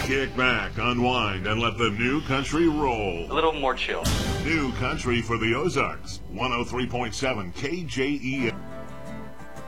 Kick back, unwind, and let the new country roll. A little more chill. New country for the Ozarks. 103.7 KJE.